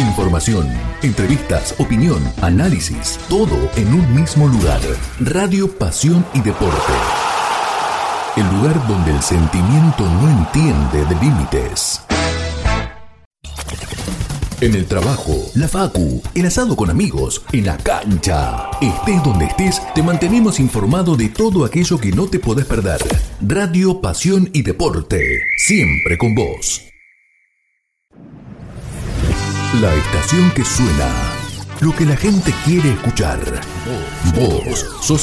Información, entrevistas, opinión, análisis, todo en un mismo lugar. Radio Pasión y Deporte. El lugar donde el sentimiento no entiende de límites. En el trabajo, la facu, el asado con amigos, en la cancha. Estés donde estés, te mantenemos informado de todo aquello que no te podés perder. Radio Pasión y Deporte, siempre con vos. La estación que suena, lo que la gente quiere escuchar. Vos sos